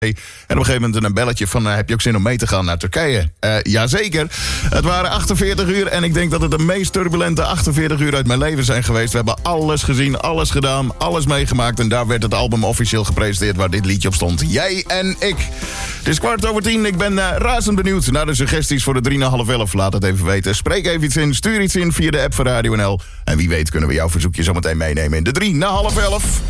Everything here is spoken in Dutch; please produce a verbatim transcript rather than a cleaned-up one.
En op een gegeven moment een belletje van... Uh, heb je ook zin om mee te gaan naar Turkije? Uh, jazeker. Het waren achtenveertig uur en ik denk dat het de meest turbulente achtenveertig uur uit mijn leven zijn geweest. We hebben alles gezien, alles gedaan, alles meegemaakt. En daar werd het album officieel gepresenteerd waar dit liedje op stond. Jij en ik. Het is kwart over tien. Ik ben uh, razend benieuwd naar de suggesties voor de drie na half elf. Laat het even weten. Spreek even iets in, stuur iets in via de app van Radio N L. En wie weet kunnen we jouw verzoekje zometeen meenemen in de drie na half elf.